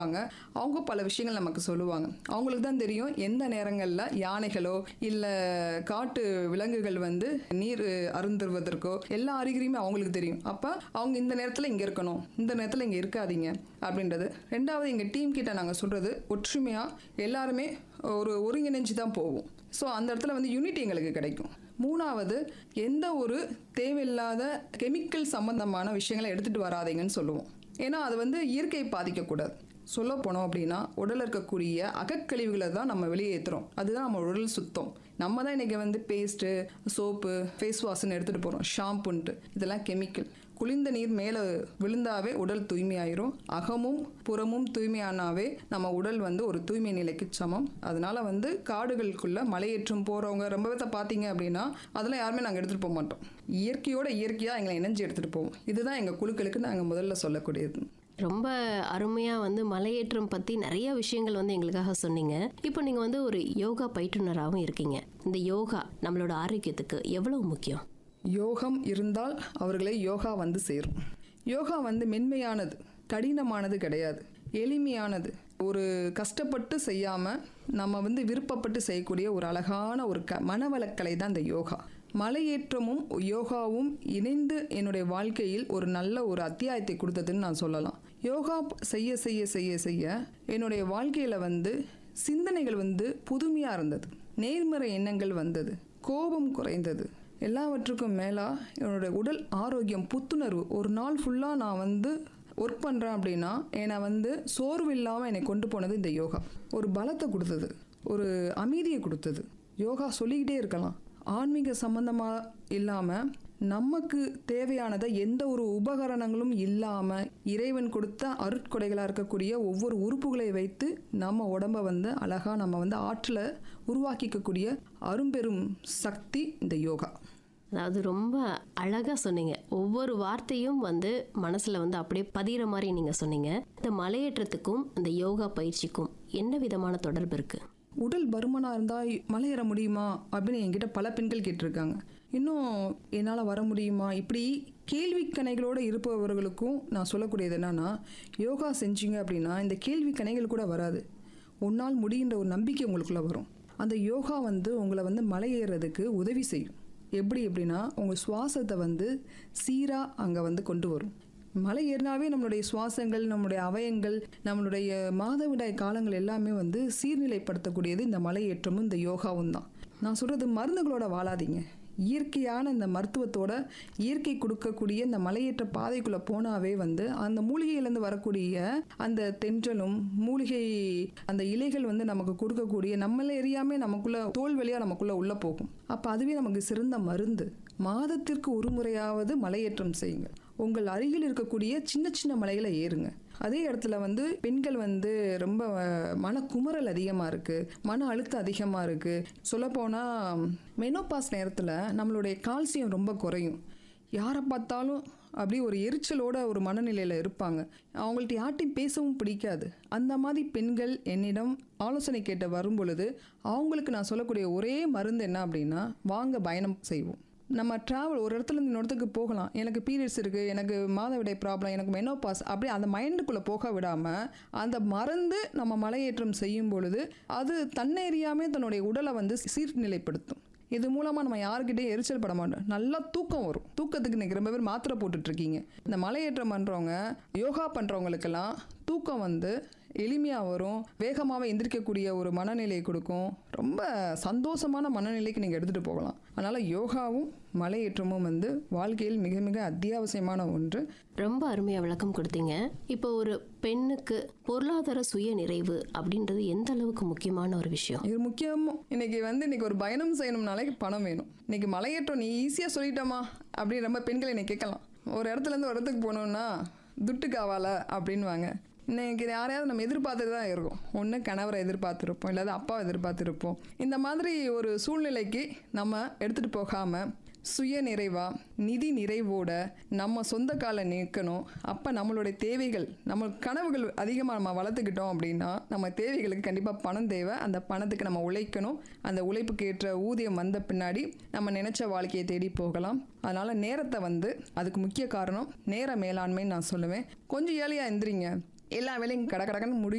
அவங்க பல விஷயங்கள் நமக்கு சொல்லுவாங்க. அவங்களுக்கு தான் தெரியும் எந்த நேரங்கள்ல யானைகளோ இல்ல காட்டு விலங்குகள் வந்து நீர் அருந்துவதற்கோ எல்லா அறிகுறியுமே அவங்களுக்கு தெரியும். அப்ப அவங்க இந்த நேரத்துல இங்க இருக்கணும், இந்த நேரத்துல இங்க இருக்காதீங்க அப்படின்றது. ரெண்டாவது, எங்க டீம் கிட்ட நாங்க சொல்றது ஒற்றுமையா எல்லாருமே ஒரு ஒருங்கிணைஞ்சு தான் போவோம். ஸோ அந்த இடத்துல வந்து யூனிட்டி எங்களுக்கு கிடைக்கும். மூணாவது, எந்த ஒரு தேவையில்லாத கெமிக்கல் சம்பந்தமான விஷயங்களை எடுத்துட்டு வராதீங்கன்னு சொல்லுவோம். ஏன்னா அது வந்து இயற்கையை பாதிக்கக்கூடாது. சொல்ல போனோம் அப்படின்னா உடலில் இருக்கக்கூடிய அகக்கழிவுகளை தான் நம்ம வெளியேற்றுறோம். அதுதான் நம்ம உடல் சுத்தம். நம்ம தான் இன்றைக்கி வந்து பேஸ்ட்டு, சோப்பு, ஃபேஸ் வாஷ்ன்னு எடுத்துகிட்டு போகிறோம், ஷாம்புன்ட்டு. இதெல்லாம் கெமிக்கல். குளிர்ந்த நீர் மேலே விழுந்தாவே உடல் தூய்மையாயிரும். அகமும் புறமும் தூய்மையானாவே நம்ம உடல் வந்து ஒரு தூய்மை நிலைக்கு சமம். அதனால வந்து காடுகளுக்குள்ள மலையேற்றம் போகிறவங்க ரொம்பவே பார்த்தீங்க அப்படின்னா அதெல்லாம் யாருமே நாங்கள் எடுத்துகிட்டு போக மாட்டோம். இயற்கையோட இயற்கையாக எங்களை இணைஞ்சு எடுத்துகிட்டு போவோம். இதுதான் எங்கள் குழுக்களுக்கு நாங்கள் முதல்ல சொல்லக்கூடியது. ரொம்ப அருமையாக வந்து மலையேற்றம் பற்றி நிறைய விஷயங்கள் வந்து எங்களுக்காக சொன்னீங்க. இப்போ நீங்கள் வந்து ஒரு யோகா பயிற்றுனராகவும் இருக்கீங்க. இந்த யோகா நம்மளோட ஆரோக்கியத்துக்கு எவ்வளவு முக்கியம்? யோகம் இருந்தால் அவர்களை யோகா வந்து சேரும். யோகா வந்து மென்மையானது, கடினமானது கிடையாது, எளிமையானது. ஒரு கஷ்டப்பட்டு செய்யாமல் நம்ம வந்து விருப்பப்பட்டு செய்யக்கூடிய ஒரு அழகான ஒரு மனவளக்கலை தான் இந்த யோகா. மலையேற்றமும் யோகாவும் இணைந்து என்னுடைய வாழ்க்கையில் ஒரு நல்ல ஒரு அத்தியாயத்தை கொடுத்ததுன்னு நான் சொல்லலாம். யோகா செய்ய செய்ய செய்ய செய்ய என்னுடைய வாழ்க்கையில் வந்து சிந்தனைகள் வந்து புதுமையாக இருந்தது, நேர்மறை எண்ணங்கள் வந்தது, கோபம் குறைந்தது. எல்லாவற்றுக்கும் மேலாக என்னுடைய உடல் ஆரோக்கியம், புத்துணர்வு. ஒரு நாள் ஃபுல்லாக நான் வந்து ஒர்க் பண்ணுறேன் அப்படின்னா என்னை வந்து சோர்வு இல்லாமல் என்னை கொண்டு போனது இந்த யோகா. ஒரு பலத்தை கொடுத்தது, ஒரு அமைதியை கொடுத்தது. யோகா சொல்லிக்கிட்டே இருக்கலாம். ஆன்மீக சம்பந்தமாக இல்லாமல் நமக்கு தேவையானதை எந்த ஒரு உபகரணங்களும் இல்லாமல் இறைவன் கொடுத்த அருட்கொடைகளாக இருக்கக்கூடிய ஒவ்வொரு உறுப்புகளை வைத்து நம்ம உடம்பை வந்து அழகாக நம்ம வந்து ஆற்றலை உருவாக்கிக்கக்கூடிய அரும்பெரும் சக்தி இந்த யோகா. அதாவது ரொம்ப அழகாக சொன்னீங்க. ஒவ்வொரு வார்த்தையும் வந்து மனசில் வந்து அப்படியே பதிகிற மாதிரி நீங்கள் சொன்னீங்க. இந்த மலையேற்றத்துக்கும் இந்த யோகா பயிற்சிக்கும் என்ன விதமான தொடர்பு இருக்குது? உடல் பருமனாக இருந்தால் மலையேற முடியுமா அப்படின்னு என்கிட்ட பல பெண்கள் கேட்டிருக்காங்க. இன்னும் என்னால் வர முடியுமா, இப்படி கேள்விக்கணைகளோடு இருப்பவர்களுக்கும் நான் சொல்லக்கூடியது என்னன்னா, யோகா செஞ்சீங்க அப்படின்னா இந்த கேள்விக்கணைகள் கூட வராது. உன்னால் முடிகின்ற ஒரு நம்பிக்கை உங்களுக்குள்ளே வரும். அந்த யோகா வந்து உங்களை வந்து மலையேறதுக்கு உதவி செய்யும். எப்படின்னா உங்கள் சுவாசத்தை வந்து சீராக அங்கே வந்து கொண்டு வரும். மலை ஏறினாவே நம்மளுடைய சுவாசங்கள், நம்மளுடைய அவயங்கள், நம்மளுடைய மாதவிடாய் காலங்கள் எல்லாமே வந்து சீர்நிலைப்படுத்தக்கூடியது இந்த மலையேற்றமும் இந்த யோகாவும் தான். நான் சொல்கிறது, மருந்துகளோட வாழாதீங்க. இயற்கையான இந்த மருத்துவத்தோட இயற்கை கொடுக்கக்கூடிய இந்த மலையேற்ற பாதைக்குள்ளே போனாவே வந்து அந்த மூலிகையிலேருந்து வரக்கூடிய அந்த தென்றலும் மூலிகை அந்த இலைகள் வந்து நமக்கு கொடுக்கக்கூடிய நம்மளே எரியாமே நமக்குள்ள தோல் வழியாக நமக்குள்ள உள்ள போகும். அப்போ அதுவே நமக்கு சிறந்த மருந்து. மாதத்திற்கு ஒரு முறையாவது மலையேற்றம் செய்யுங்க. உங்கள் அருகில் இருக்கக்கூடிய சின்ன சின்ன மலைகளை ஏறுங்க. அதே இடத்துல வந்து பெண்கள் வந்து ரொம்ப மனக்குமரல் அதிகமாக இருக்குது, மன அழுத்தம் அதிகமாக இருக்குது. சொல்லப்போனால் மெனோபாஸ் நேரத்தில் நம்மளுடைய கால்சியம் ரொம்ப குறையும். யாரை பார்த்தாலும் அப்படி ஒரு எரிச்சலோட ஒரு மனநிலையில் இருப்பாங்க. அவங்கள்ட்ட யார்ட்டையும் பேசவும் பிடிக்காது. அந்த மாதிரி பெண்கள் என்னிடம் ஆலோசனை கேட்டு வரும் பொழுது அவங்களுக்கு நான் சொல்லக்கூடிய ஒரே மருந்து என்ன அப்படின்னா, வாங்க பயணம் செய்வோம். நம்ம ட்ராவல் ஒரு இடத்துல இன்னொரு இடத்துக்கு போகலாம். எனக்கு பீரியட்ஸ் இருக்குது, எனக்கு மாதவிடாய் ப்ராப்ளம், எனக்கு மெனோபாஸ், அப்படி அந்த மைண்டுக்குள்ளே போக விடாமல் அந்த மறந்து நம்ம மலையேற்றம் செய்யும் பொழுது அது தன்னெறியாமல் தன்னுடைய உடலை வந்து சீர்நிலைப்படுத்தும். இது மூலமாக நம்ம யாருக்கிட்டே எரிச்சல் பட மாட்டோம். நல்லா தூக்கம் வரும். தூக்கத்துக்கு இன்றைக்கி ரொம்ப பேர் மாத்திரை போட்டுட்ருக்கீங்க. இந்த மலையேற்றம் பண்ணுறவங்க, யோகா பண்ணுறவங்களுக்கெல்லாம் தூக்கம் வந்து எளிமையாக வரும். வேகமாகவே எந்திரிக்கக்கூடிய ஒரு மனநிலையை கொடுக்கும். ரொம்ப சந்தோஷமான மனநிலைக்கு நீங்கள் எடுத்துகிட்டு போகலாம். அதனால் யோகாவும் மலையேற்றமும் வந்து வாழ்க்கையில் மிக மிக அத்தியாவசியமான ஒன்று. ரொம்ப அருமையாக விளக்கம் கொடுத்தீங்க. இப்போ ஒரு பெண்ணுக்கு பொருளாதார சுய நிறைவு அப்படின்றது எந்த அளவுக்கு முக்கியமான ஒரு விஷயம்? இது முக்கியமும் இன்னைக்கு ஒரு பயணம் செய்யணும்னாலே பணம் வேணும். இன்னைக்கு மலையேற்றம் நீ ஈஸியாக சொல்லிட்டோமா அப்படின்னு ரொம்ப பெண்கள் என்னை கேட்கலாம். ஒரு இடத்துலேருந்து ஒரு இடத்துக்கு போகணுன்னா துட்டு காவால அப்படின்வாங்க. இன்னைக்கு யாரையாவது நம்ம எதிர்பார்த்துட்டு தான் இருக்கோம். ஒன்று கணவரை எதிர்பார்த்துருப்போம், இல்லாத அப்பாவை எதிர்பார்த்துருப்போம். இந்த மாதிரி ஒரு சூழ்நிலைக்கு நம்ம எடுத்துகிட்டு போகாமல் சுய நிறைவா, நிதி நிறைவோட நம்ம சொந்த காலை நிற்கணும். அப்போ நம்மளுடைய தேவைகள், நம்ம கனவுகள் அதிகமாக நம்ம வளர்த்துக்கிட்டோம் அப்படின்னா நம்ம தேவைகளுக்கு கண்டிப்பாக பணம் தேவை. அந்த பணத்துக்கு நம்ம உழைக்கணும். அந்த உழைப்புக்கு ஏற்ற ஊதியம் வந்த பின்னாடி நம்ம நினச்ச வாழ்க்கையை தேடி போகலாம். அதனால் நேரத்தை வந்து அதுக்கு முக்கிய காரணம் நேர மேலாண்மைன்னு நான் சொல்லுவேன். கொஞ்சம் ஏழையாக எந்திரிங்க. எல்லா வேலையும் கட கடக்கன்னு